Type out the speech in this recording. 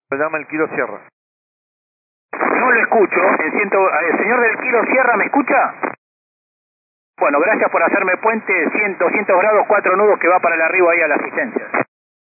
Se llama el Kilo Sierra. No lo escucho. Señor del Kilo Sierra, ¿me escucha? Bueno, gracias por hacerme puente. 200 grados, 4 nudos que va para el arribo ahí a la asistencia.